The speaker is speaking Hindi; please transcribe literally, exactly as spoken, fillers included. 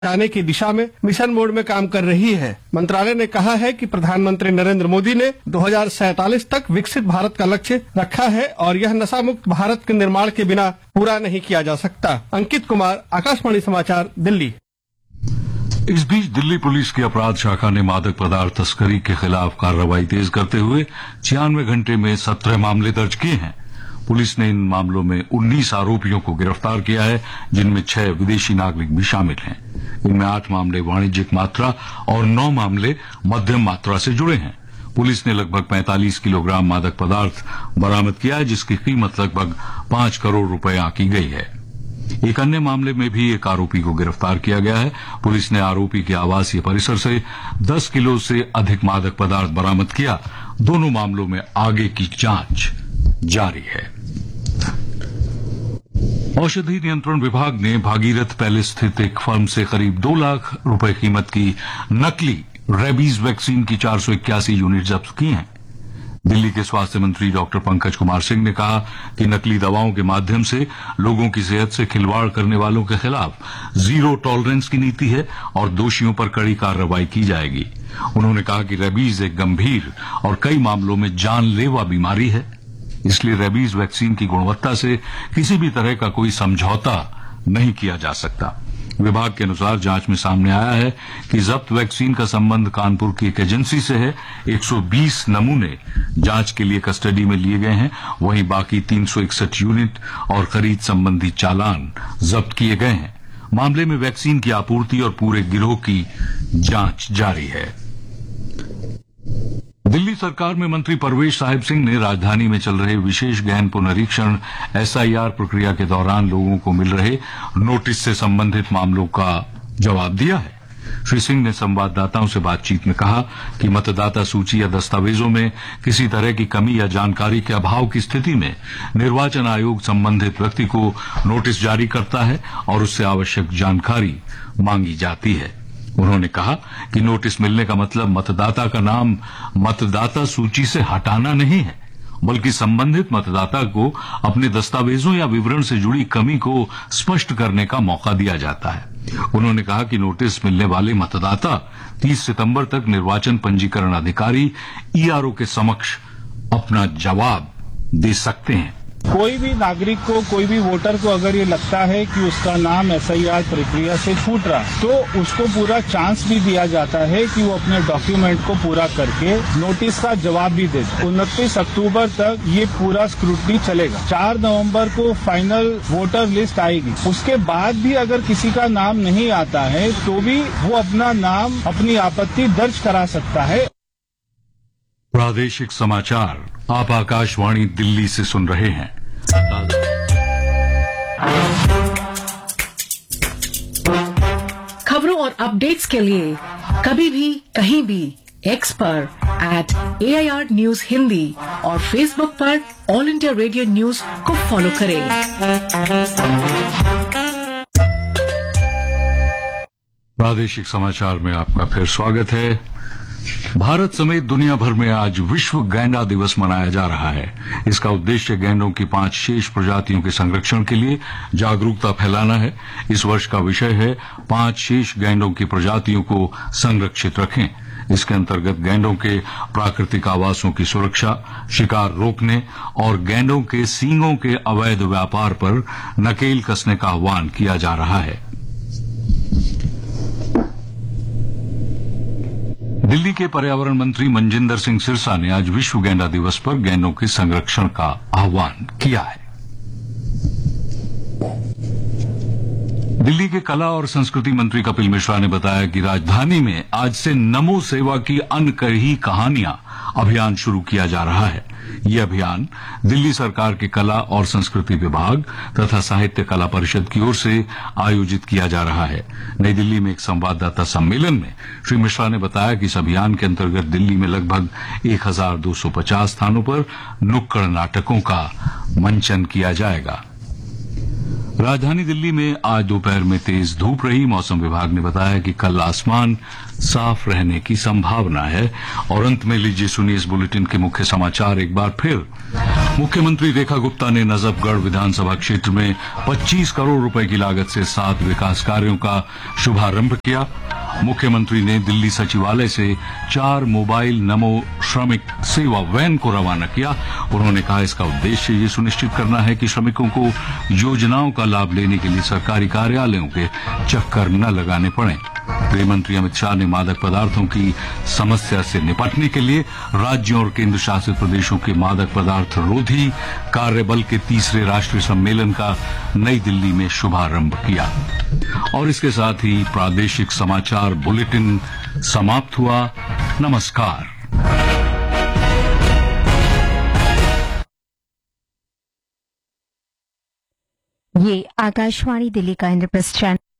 जाने की दिशा में मिशन मोड में काम कर रही है। मंत्रालय ने कहा है कि प्रधानमंत्री नरेंद्र मोदी ने दो हजार सैंतालीस तक विकसित भारत का लक्ष्य रखा है और यह नशा मुक्त भारत के निर्माण के बिना पूरा नहीं किया जा सकता। अंकित कुमार, आकाशवाणी समाचार, दिल्ली। इस बीच दिल्ली पुलिस की अपराध शाखा ने मादक पदार्थ तस्करी के खिलाफ कार्रवाई तेज करते हुए छियानवे घंटे में सत्रह मामले दर्ज किए हैं। पुलिस ने इन मामलों में उन्नीस आरोपियों को गिरफ्तार किया है, जिनमें छह विदेशी नागरिक भी शामिल हैं। इनमें आठ मामले वाणिज्यिक मात्रा और नौ मामले मध्यम मात्रा से जुड़े हैं। पुलिस ने लगभग पैंतालीस किलोग्राम मादक पदार्थ बरामद किया है, जिसकी कीमत लगभग पांच करोड़ रुपए आंकी गई है। एक अन्य मामले में भी एक आरोपी को गिरफ्तार किया गया है। पुलिस ने आरोपी के आवासीय परिसर से दस किलो से अधिक मादक पदार्थ बरामद किया। दोनों मामलों में आगे की जांच जारी है। औषधि नियंत्रण विभाग ने भागीरथ पैलेस स्थित एक फर्म से करीब दो लाख रुपए कीमत की नकली रेबीज वैक्सीन की चार सौ इक्यासी यूनिट जब्त की हैं। दिल्ली के स्वास्थ्य मंत्री डॉक्टर पंकज कुमार सिंह ने कहा कि नकली दवाओं के माध्यम से लोगों की सेहत से खिलवाड़ करने वालों के खिलाफ जीरो टॉलरेंस की नीति है और दोषियों पर कड़ी कार्रवाई की जाएगी। उन्होंने कहा कि रेबीज एक गंभीर और कई मामलों में जानलेवा बीमारी है, इसलिए रेबीज वैक्सीन की गुणवत्ता से किसी भी तरह का कोई समझौता नहीं किया जा सकता। विभाग के अनुसार जांच में सामने आया है कि जब्त वैक्सीन का संबंध कानपुर की एक एजेंसी से है। एक सौ बीस नमूने जांच के लिए कस्टडी में लिए गए हैं, वहीं बाकी तीन सौ इकसठ यूनिट और खरीद संबंधी चालान जब्त किए गए हैं। मामले में वैक्सीन की आपूर्ति और पूरे गिरोह की जांच जारी है। दिल्ली सरकार में मंत्री परवेश साहिब सिंह ने राजधानी में चल रहे विशेष गहन पुनरीक्षण एसआईआर प्रक्रिया के दौरान लोगों को मिल रहे नोटिस से संबंधित मामलों का जवाब दिया है। श्री सिंह ने संवाददाताओं से बातचीत में कहा कि मतदाता सूची या दस्तावेजों में किसी तरह की कमी या जानकारी के अभाव की स्थिति में निर्वाचन आयोग संबंधित व्यक्ति को नोटिस जारी करता है और उससे आवश्यक जानकारी मांगी जाती है। उन्होंने कहा कि नोटिस मिलने का मतलब मतदाता का नाम मतदाता सूची से हटाना नहीं है, बल्कि संबंधित मतदाता को अपने दस्तावेजों या विवरण से जुड़ी कमी को स्पष्ट करने का मौका दिया जाता है। उन्होंने कहा कि नोटिस मिलने वाले मतदाता तीस सितंबर तक निर्वाचन पंजीकरण अधिकारी ईआरओ के समक्ष अपना जवाब दे सकते हैं। कोई भी नागरिक को, कोई भी वोटर को अगर ये लगता है कि उसका नाम एसआईआर प्रक्रिया से छूट रहा, तो उसको पूरा चांस भी दिया जाता है कि वो अपने डॉक्यूमेंट को पूरा करके नोटिस का जवाब भी दे। उनतीस अक्टूबर तक ये पूरा स्क्रूटनी चलेगा। चार नवंबर को फाइनल वोटर लिस्ट आएगी। उसके बाद भी अगर किसी का नाम नहीं आता है तो भी वो अपना नाम, अपनी आपत्ति दर्ज करा सकता है। प्रादेशिक समाचार आप आकाशवाणी दिल्ली से सुन रहे हैं। खबरों और अपडेट्स के लिए कभी भी कहीं भी एक्स पर eight A I R news Hindi और फेसबुक पर ऑल इंडिया रेडियो न्यूज को फॉलो करें। प्रादेशिक समाचार में आपका फिर स्वागत है। भारत समेत दुनिया भर में आज विश्व गैंडा दिवस मनाया जा रहा है। इसका उद्देश्य गैंडों की पांच शेष प्रजातियों के संरक्षण के लिए जागरूकता फैलाना है। इस वर्ष का विषय है पांच शेष गैंडों की प्रजातियों को संरक्षित रखें। इसके अंतर्गत गैंडों के प्राकृतिक आवासों की सुरक्षा, शिकार रोकने और गैंडों के सींगों के अवैध व्यापार पर नकेल कसने का आह्वान किया जा रहा है। दिल्ली के पर्यावरण मंत्री मनजिंदर सिंह सिरसा ने आज विश्व गैंडा दिवस पर गैंडों के संरक्षण का आह्वान किया है। दिल्ली के कला और संस्कृति मंत्री कपिल मिश्रा ने बताया कि राजधानी में आज से नमो सेवा की अनकही कहानियां अभियान शुरू किया जा रहा है। ये अभियान दिल्ली सरकार के कला और संस्कृति विभाग तथा साहित्य कला परिषद की ओर से आयोजित किया जा रहा है। नई दिल्ली में एक संवाददाता सम्मेलन में श्री मिश्रा ने बताया कि इस अभियान के अंतर्गत दिल्ली में लगभग एक हजार दो सौ पचास स्थानों पर नुक्कड़ नाटकों का मंचन किया जाएगा। राजधानी दिल्ली में आज दोपहर में तेज धूप रही। मौसम विभाग ने बताया कि कल आसमान साफ रहने की संभावना है। और अंत में लीजिए सुनिए इस बुलेटिन के मुख्य समाचार एक बार फिर। मुख्यमंत्री रेखा गुप्ता ने नजफगढ़ विधानसभा क्षेत्र में पच्चीस करोड़ रुपए की लागत से सात विकास कार्यों का शुभारंभ किया। मुख्यमंत्री ने दिल्ली सचिवालय से चार मोबाइल नमो श्रमिक सेवा वैन को रवाना किया। उन्होंने कहा, इसका उद्देश्य ये सुनिश्चित करना है कि श्रमिकों को योजनाओं का लाभ लेने के लिए सरकारी कार्यालयों के चक्कर न लगाने पड़े। गृह मंत्री अमित शाह ने मादक पदार्थों की समस्या से निपटने के लिए राज्यों और केंद्र शासित प्रदेशों के मादक पदार्थ रोधी कार्यबल के तीसरे राष्ट्रीय सम्मेलन का नई दिल्ली में शुभारंभ किया। और इसके साथ ही प्रादेशिक समाचार बुलेटिन समाप्त हुआ। नमस्कार। ये आकाशवाणी दिल्ली का इंद्रप्रस्थ चैनल